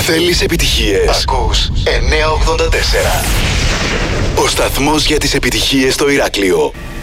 Θέλεις επιτυχίες? Ακούς 984. Ο σταθμός για τις επιτυχίες στο Ηράκλειο.